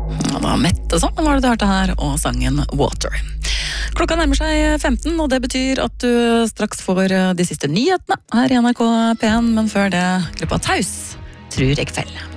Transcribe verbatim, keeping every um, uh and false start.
Ja, da Mette sånn var det du hørte her, og sangen Water. Klokka nærmer seg femten, og det betyr at du straks får de siste nyhetene her i N R K P en, men før det, gruppa Taus, Tror jeg fell.